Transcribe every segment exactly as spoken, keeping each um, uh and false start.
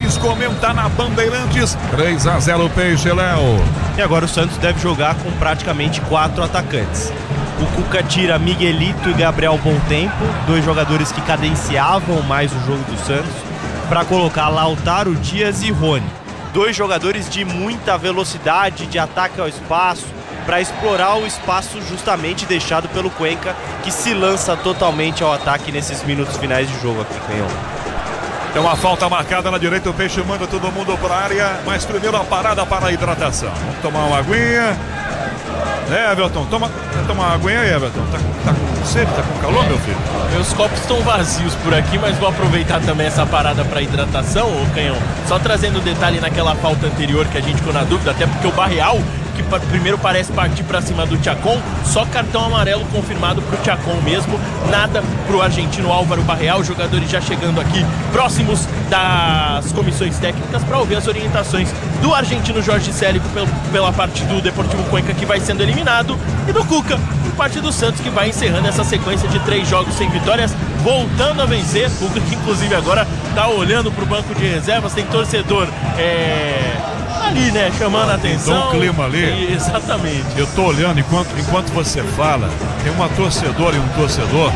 Bandeirantes, comenta na Bandeirantes. três a zero Peixe, Léo. E agora o Santos deve jogar com praticamente quatro atacantes. O Cuca tira Miguelito e Gabriel Bom Tempo, dois jogadores que cadenciavam mais o jogo do Santos, para colocar Lautaro Dias e Rony. Dois jogadores de muita velocidade, de ataque ao espaço, para explorar o espaço justamente deixado pelo Cuenca, que se lança totalmente ao ataque nesses minutos finais de jogo aqui, Canhão. Tem uma falta marcada na direita, o Peixe manda todo mundo para a área, mas primeiro a parada para a hidratação. Vamos tomar uma aguinha. É, Everton, toma, toma uma aguinha aí, Everton. Tá, tá com sede, tá com calor, meu filho? Meus copos estão vazios por aqui, mas vou aproveitar também essa parada para hidratação, ô Canhão. Só trazendo um detalhe naquela falta anterior que a gente ficou na dúvida, até porque o Barreal, que primeiro parece partir para cima do Chacon, só cartão amarelo confirmado pro Chacon mesmo, nada pro argentino Álvaro Barreal. Jogadores já chegando aqui próximos das comissões técnicas para ouvir as orientações do argentino Jorge Célico pela parte do Deportivo Cuenca, que vai sendo eliminado, e do Cuca por parte do Santos, que vai encerrando essa sequência de três jogos sem vitórias, voltando a vencer. O Cuca que inclusive agora tá olhando pro banco de reservas, tem torcedor é... ali, né, chamando a atenção. Tem um clima ali. E, exatamente. Eu tô olhando, enquanto, enquanto você fala, tem uma torcedora e um torcedor.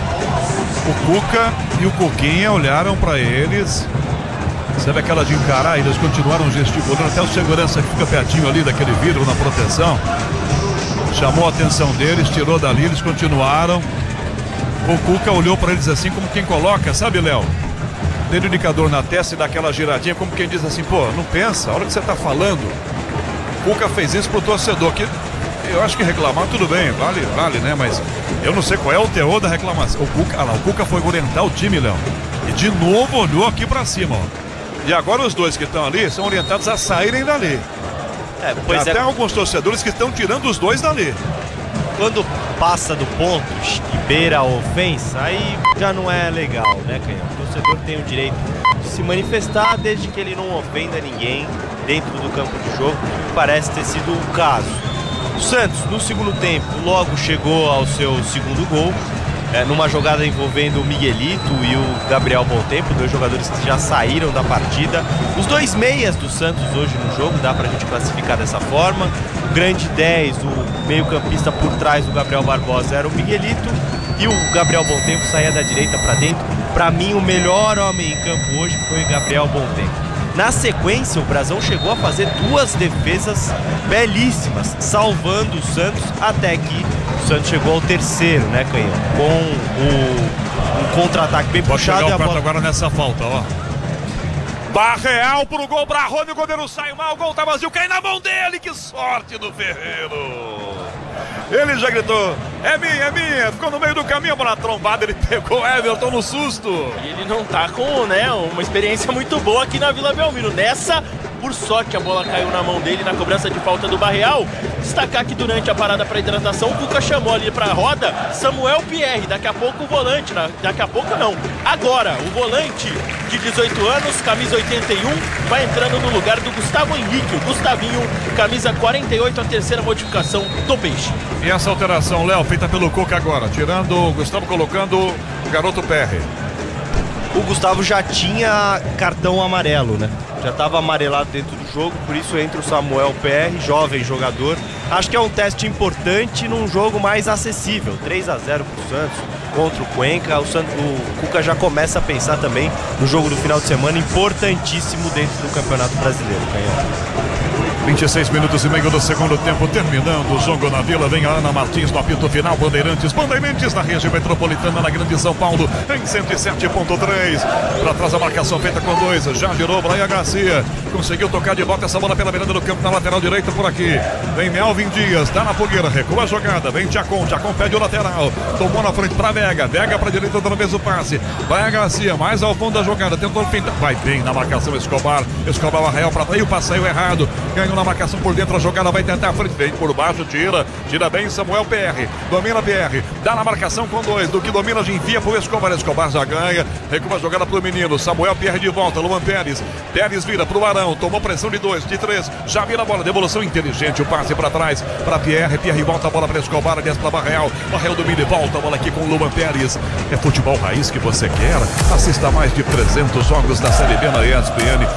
O Cuca e o Cuquinha olharam para eles. Sabe aquela de encarar? Eles continuaram gesticulando. Até o segurança que fica pertinho ali daquele vidro na proteção chamou a atenção deles, tirou dali, eles continuaram. O Cuca olhou para eles assim como quem coloca, sabe, Léo? Dê o indicador na testa e dá aquela giradinha, como quem diz assim, pô, não pensa, a hora que você tá falando. O Cuca fez isso pro torcedor, que eu acho que reclamar tudo bem, vale, vale, né? Mas eu não sei qual é o teor da reclamação. O Cuca, ah lá, o Cuca foi orientar o time, Léo. E de novo olhou aqui pra cima, ó. E agora os dois que estão ali são orientados a saírem dali. É, pois Até é. alguns torcedores que estão tirando os dois dali. Quando passa do ponto e beira a ofensa, aí já não é legal, né, Canhão? O torcedor tem o direito de se manifestar desde que ele não ofenda ninguém dentro do campo de jogo, que parece ter sido o caso. O Santos, no segundo tempo, logo chegou ao seu segundo gol, é, numa jogada envolvendo o Miguelito e o Gabriel Bom Tempo, dois jogadores que já saíram da partida. Os dois meias do Santos hoje no jogo, dá pra gente classificar dessa forma. O grande dez, o meio-campista por trás do Gabriel Barbosa, era o Miguelito, e o Gabriel Bom Tempo saía da direita para dentro. Para mim, o melhor homem em campo hoje foi o Gabriel Bom Tempo. Na sequência, o Brasão chegou a fazer duas defesas belíssimas, salvando o Santos, até que o Santos chegou ao terceiro, né, Canhão? Com o, um contra-ataque bem Pode puxado. chegar E o a prato bola... agora nessa falta, ó. Barreal pro gol, Brahone, o goleiro sai mal, o gol tá vazio, cai na mão dele, que sorte do Ferreiro. Ele já gritou, é minha, é minha, ficou no meio do caminho, a bola trombada, ele pegou o Everton no susto. E ele não tá com, né, uma experiência muito boa aqui na Vila Belmiro. Nessa, por sorte, a bola caiu na mão dele na cobrança de falta do Barreal. Destacar que durante a parada para hidratação, o Cuca chamou ali para a roda Samuel Pierre, daqui a pouco o volante, daqui a pouco não, agora o volante de dezoito anos, camisa oitenta e um, vai entrando no lugar do Gustavo Henrique, o Gustavinho, camisa quarenta e oito, a terceira modificação do Peixe. E essa alteração, Léo, feita pelo Cuca agora, tirando o Gustavo, colocando o garoto Pierre. O Gustavo já tinha cartão amarelo, né? Já estava amarelado dentro do jogo, por isso entra o Samuel P R, jovem jogador. Acho que é um teste importante num jogo mais acessível. três a zero para o Santos contra o Cuenca. O, Santos, o Cuca já começa a pensar também no jogo do final de semana, importantíssimo dentro do Campeonato Brasileiro. Canhão. vinte e seis minutos e meio do segundo tempo, terminando o jogo na Vila. Vem a Ana Martins no apito final. Bandeirantes, Bandeirantes na região metropolitana, na Grande São Paulo, em cento e sete ponto três. Para trás a marcação feita com dois. Já girou Brian Garcia. Conseguiu tocar de volta essa bola pela beirada do campo, na lateral direita por aqui. Vem Melvin Dias, dá na fogueira, recua a jogada. Vem Chacon, Chacon pede o lateral. Tomou na frente para Vega. Vega para direita, outra vez o passe. Brian Garcia, mais ao fundo da jogada. Tentou pintar. Vai bem na marcação Escobar. Escobar Barreal para trás. O passe saiu errado. Ganhou na marcação por dentro, a jogada vai tentar a frente, vem por baixo, tira, tira bem Samuel P R, domina P R, dá na marcação com dois, do que domina, já envia pro Escobar, Escobar já ganha, recua a jogada pro menino, Samuel P R de volta, Luan Pérez, Pérez vira pro Arão, tomou pressão de dois, de três, já vira a bola, devolução inteligente, o passe para trás, para Pierre, Pierre volta a bola para Escobar, desce para Barreal, Barreal domina e volta a bola aqui com o Luan Pérez. É futebol raiz que você quer? Assista mais de trezentos jogos da Série B na E S P N.